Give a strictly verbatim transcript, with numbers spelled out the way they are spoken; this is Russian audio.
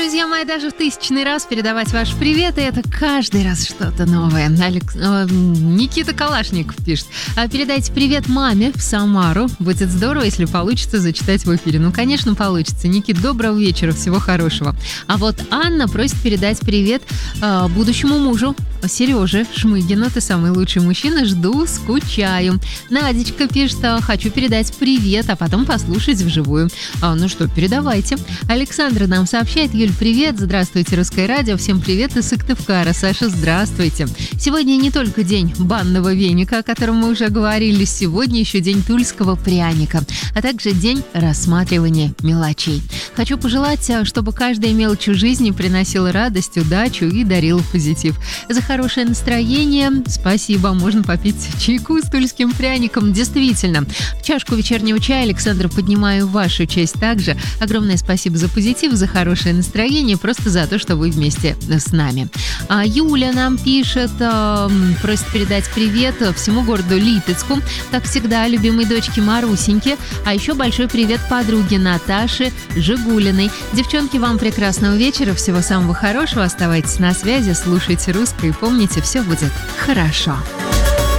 друзья мои, даже в тысячный раз передавать ваш привет, и это каждый раз что-то новое. Алекс... э, Никита Калашников пишет. Передайте привет маме в Самару. Будет здорово, если получится зачитать в эфире. Ну, конечно, получится. Никит, доброго вечера, всего хорошего. А вот Анна просит передать привет э, будущему мужу Сереже Шмыгину. Ты самый лучший мужчина, жду, скучаю. Надечка пишет, хочу передать привет, а потом послушать вживую. А, ну что, передавайте. Александра нам сообщает: Юль, привет, здравствуйте, Русское радио, всем привет из Сыктывкара. Саша, здравствуйте. Сегодня не только день банного веника, о котором мы уже говорили, сегодня еще день тульского пряника, а также день рассматривания мелочей. Хочу пожелать, чтобы каждая мелочь в жизни приносила радость, удачу и дарила позитив. За хорошее настроение спасибо, можно попить чайку с тульским пряником. Действительно, в чашку вечернего чая, Александра, поднимаю в вашу честь также. Огромное спасибо за позитив, за хорошее настроение, просто за то, что вы вместе с нами. А Юля нам пишет, э, просит передать привет всему городу Липецку, как всегда, любимой дочке Марусеньке, а еще большой привет подруге Наташе Жигулиной. Девчонки, вам прекрасного вечера, всего самого хорошего, оставайтесь на связи, слушайте русское и помните, все будет хорошо.